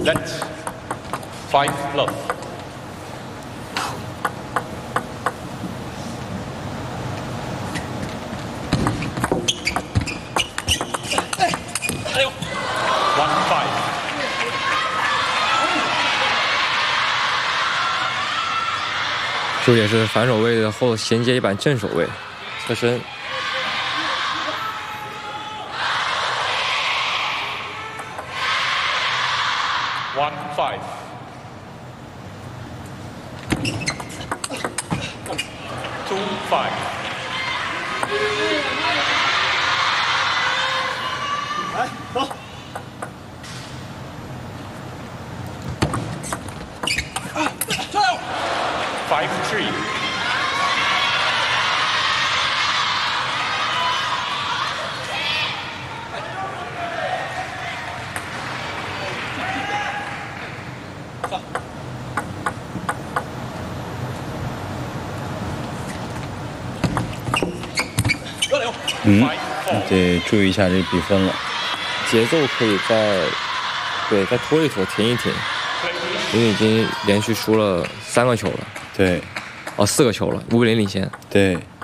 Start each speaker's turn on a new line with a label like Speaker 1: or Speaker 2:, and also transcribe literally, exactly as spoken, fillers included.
Speaker 1: Let five love. One five.
Speaker 2: 就也是反手位的后衔接一板正手位，侧身。
Speaker 1: One five. Two five. Five three. Five
Speaker 3: 嗯，
Speaker 1: four.
Speaker 3: 得注意一下这比分了。
Speaker 2: 节奏可以再对再拖一拖，停一停，因为已经连续输了三个球了，
Speaker 3: 对，
Speaker 2: 哦四个球了，五比零领先。
Speaker 3: 对。